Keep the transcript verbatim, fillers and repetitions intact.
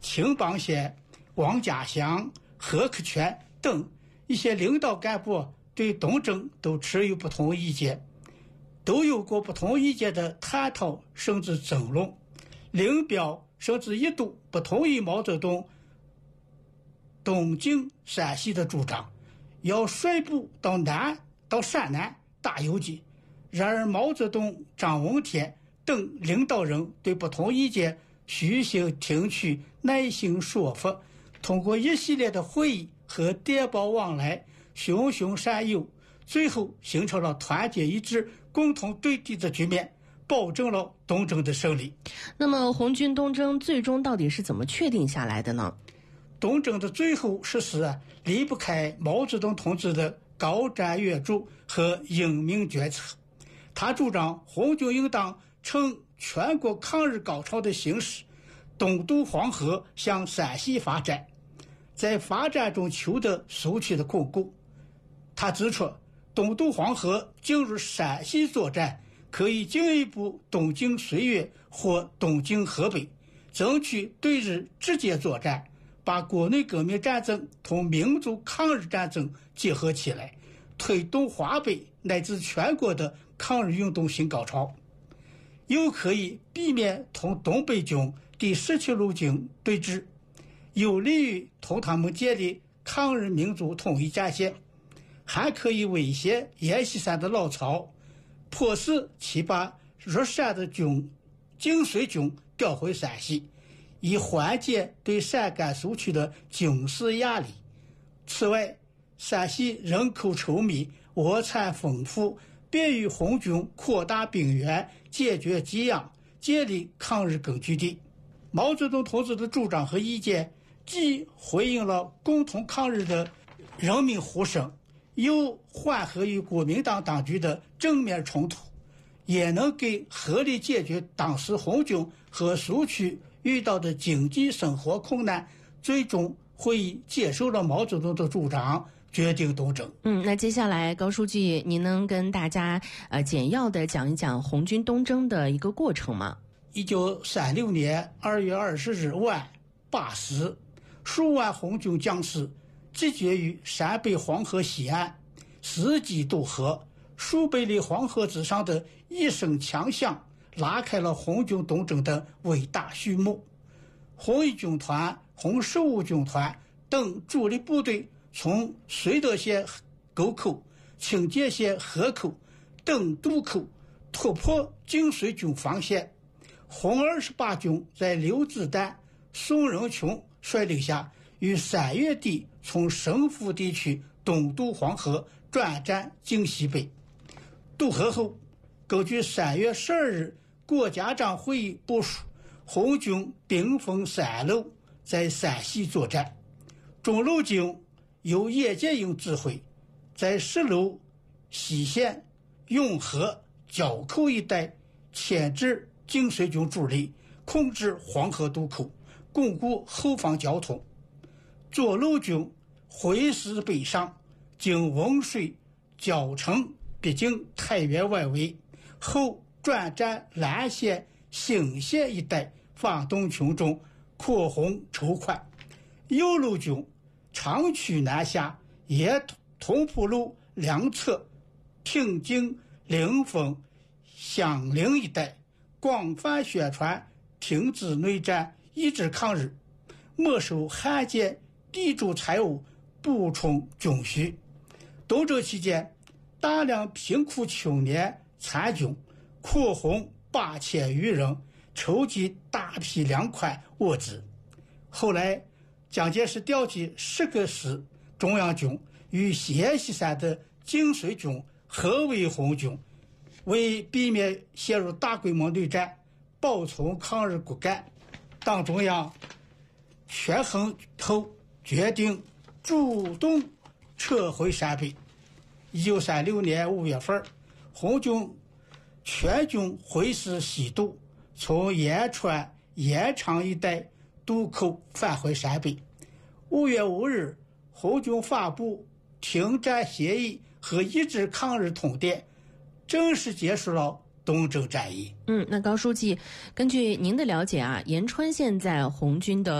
青邦县、王家祥、何克全等一些领导干部对东征都持有不同意见，都有过不同意见的探讨甚至争论。林彪甚至一度不同意毛泽东东进陕西的主张，要率部到南到陕南打游击。然而毛泽东、张闻天等领导人对不同意见虚心听取，耐心说服，通过一系列的会议和电报往来，循循善诱，最后形成了团结一致、共同对敌的局面，保证了东征的胜利。 那么红军东征最终到底是怎么确定下来的呢？ 东征的最后实施啊，离不开毛泽东同志的高瞻远瞩和英明决策。他主张红军应当趁全国抗日高潮的形势，东渡黄河向陕西发展，在发展中求得苏区的巩固。他指出，东渡黄河进入陕西作战，可以进一步东进绥远或东进河北，争取对日直接作战，把国内革命战争同民族抗日战争结合起来，推动华北乃至全国的抗日运动新高潮，又可以避免同东北军第十七路军对峙，有利于同他们建立抗日民族统一战线，还可以威胁阎锡山的老巢，迫使其把入陕的军精髓军调回陕西，以缓解对陕甘苏区的军事压力。此外，陕西人口稠密，物产丰富，便于红军扩大兵源，解决给养，建立抗日根据地。毛泽东同志的主张和意见既回应了共同抗日的人民呼声，又缓和与国民党当局的正面冲突，也能给合理解决当时红军和苏区遇到的经济生活困难。最终会议接受了毛泽东的主张，决定东征。 嗯，那接下来高书记，您能跟大家呃简要的讲一讲红军东征的一个过程吗？ 一九三六年二月二十日晚八时，数万红军将士集结于陕北黄河西岸，伺机渡河。数百里黄河之上的一声枪响，拉开了红军东征的伟大序幕。红一军团、红十五军团等主力部队从绥德县沟口、清涧县河口等渡口突破晋绥军防线。红二十八军在刘子丹、宋仁琼率领下，于三月底从省府地区东渡黄河，转战晋西北。渡河后，根据三月十二日国家长会议部署，红军兵分三路在陕西作战。中路军由叶剑英指挥，在十路西线永和、交口一带牵制晋绥军主力，控制黄河渡口，巩固后方交通。左路军回师北上，经温水、谯城，逼近太原外围，后转战兰县、兴县一带，发动群众扩洪筹款。右路军长驱南下，沿同蒲路两侧挺进临汾、襄陵一带，广泛宣传停止内战，抑制抗日，没收汉奸、地主财物，补充军需。东征期间，大量贫苦青年参军，扩洪八千余人，筹集大批粮款物资。后来蒋介石调集十个师中央军与阎锡山的晋绥军合围红军，为避免陷入大规模内战，保存抗日骨干，党中央权衡后决定主动撤回陕北。一九三六年五月份，红军全军回师西渡，从延川、延长一带渡口返回陕北。五月五日，红军发布停战协议和抑制抗日通电，正式结束了东征战役。 嗯，那高书记，根据您的了解啊，延川县在红军的